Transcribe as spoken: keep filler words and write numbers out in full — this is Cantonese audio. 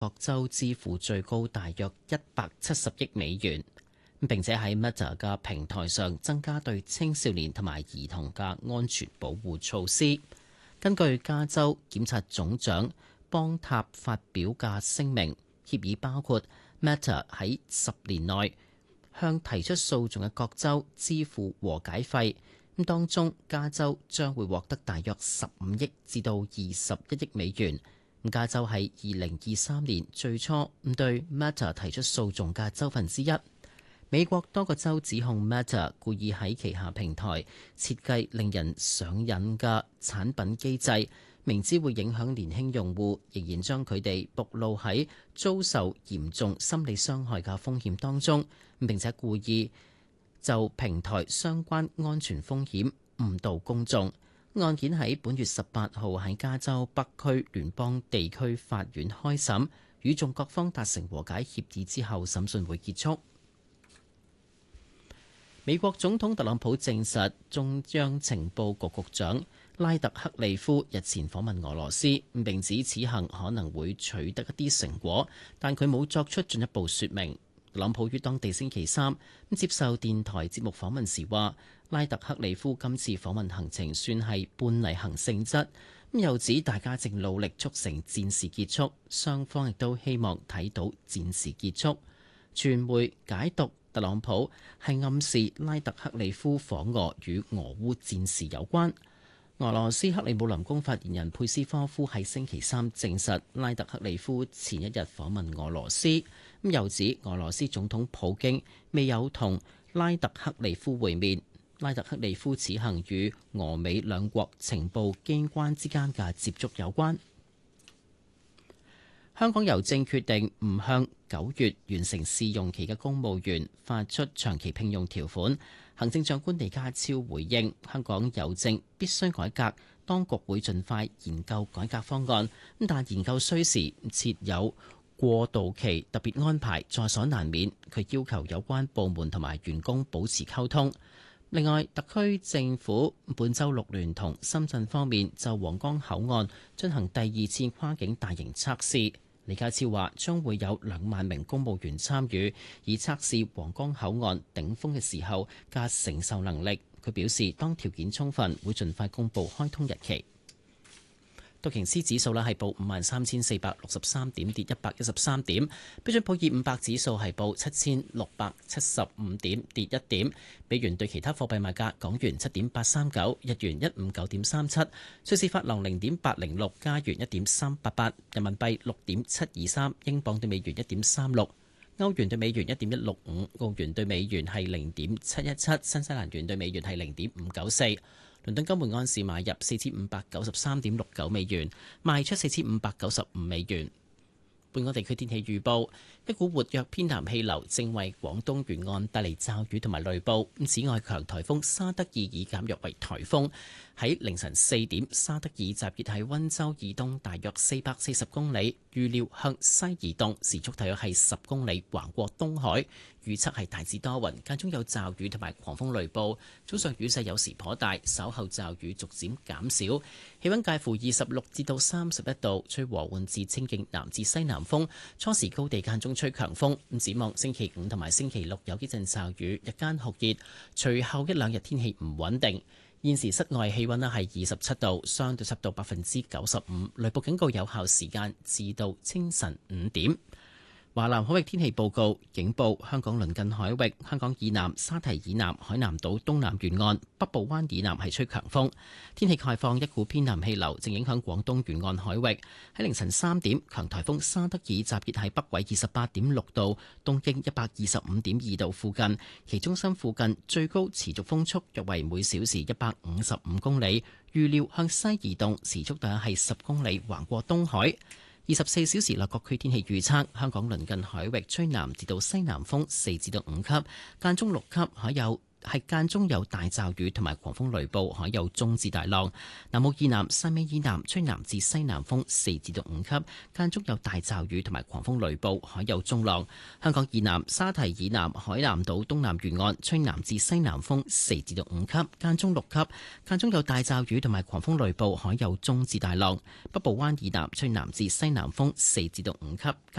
各州支付最高大約一百七十億美元，並且喺 Meta 嘅平台上增加對青少年同埋兒童嘅安全保護措施。根據加州檢察總長邦塔發表嘅聲明，協議包括 Meta 喺十年內向提出訴訟嘅各州支付和解費，咁當中加州將會獲得大約十五億至到二十一億美元。加州係二零二三年最初對 Meta 提出訴訟嘅州份之一。美國多個州指控 Meta 故意喺旗下平台設計令人上癮嘅產品機制，明知會影響年輕用戶，仍然將佢哋暴露喺遭受嚴重心理傷害嘅風險當中，並且故意就平台相關安全風險誤導公眾。案件喺本月十八號喺加州北區聯邦地區法院開審，與眾各方達成和解協議之後，審訊會結束。美國總統特朗普證實，中央情報局局長拉特克利夫日前訪問俄羅斯，並指此行可能會取得一啲成果，但佢冇作出進一步說明。特朗普於當地星期三接受電台節目訪問時話，拉特克利夫今次訪問行程算係半例行性質，又指大家正努力促成戰事結束，雙方亦都希望睇到戰事結束。傳媒解讀特朗普係暗示拉特克利夫訪俄與俄烏戰事有關。俄羅斯克里姆林宮發言人佩斯科夫喺星期三證實，拉特克利夫前一日訪問俄羅斯，咁又指俄羅斯總統普京未有同拉特克利夫會面。拉特克利夫此行與俄美兩國情報機關之間嘅接觸有關。香港郵政決定唔向九月完成試用期嘅公務員發出長期聘用條款。行政長官李家超回應，香港郵政必須改革，當局會盡快研究改革方案，但研究需時，設有過渡期特別安排在所難免。佢要求有關部門同埋員工保持溝通。另外，特區政府本週六聯同深圳方面就皇崗口岸進行第二次跨境大型測試。李家超話將會有兩萬名公務員參與，以測試皇崗口岸頂峰嘅時候嘅承受能力。佢表示，當條件充分，會盡快公佈開通日期。道瓊斯指數咧係報五萬三千四百六十三點，跌一百一十三點。標準普爾五百指數係報七千六百七十五點，跌一點。美元對其他貨幣賣價：港元七點八三九，日元一五九點三七，瑞士法郎零點八零六，加元一點三八八，人民幣六點七二三，英鎊對美元一點三六，歐元對美元一點一六五，澳元對美元係零點七一七，新西蘭元對美元係零點五九四。倫敦金每安士買入四千五百九十三點六九美元，賣出四千五百九十五美元。本港地區天氣預報：一股活躍偏南氣流正為廣東沿岸帶嚟驟雨同埋雷暴。此外，強颱風沙德爾已減弱為颱風。喺凌晨四點，沙德爾集結喺溫州以東大約四百四十公里，預料向西移動，時速大約係十公里，橫過東海。預測係大致多雲，間中有驟雨同埋狂風雷暴。早上雨勢有時頗大，稍後驟雨逐漸減少。氣溫介乎二十六至到三十一度，吹和緩至清勁南至西南風。初時高地間中吹強風。咁展望星期五同埋星期六有幾陣驟雨，日間酷熱。隨後一兩日天氣唔穩定。現時室外氣溫咧係二十七度，相對濕度百分之九十五。雷暴警告有效時間至到清晨五點。華南海域天氣報告警報：香港鄰近海域、香港以南、沙堤以南、海南島東南沿岸、北部灣以南係吹強風。天氣概況：一股偏南氣流正影響廣東沿岸海域。喺凌晨三點，強颱風沙德爾集結喺北緯二十八點六度、東經一百二十五點二度附近，其中心附近最高持續風速約為每小時一百五十五公里。預料向西移動，時速大約係十公里，橫過東海。二十四小時內各區天氣預測：香港鄰近海域吹南至到西南風四至到五級，間中六級，海有係間中有大驟雨同埋狂風雷暴，海有中至大浪。南澳以南、汕尾以南吹南至西南風四至到五級，間中有大驟雨同埋狂風雷暴，海有中浪。香港以南、沙堤以南、海南島東南沿岸吹南至西南風四至到五級，間中六級，間中有大驟雨同埋狂風雷暴，海有中至大浪。北部灣以南吹南至西南風四至到五級。